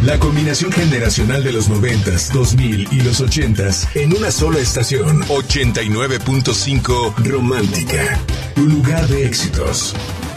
La combinación generacional de los 90s, 2000 y los 80s en una sola estación. 89.5 Romántica. Tu lugar de éxitos.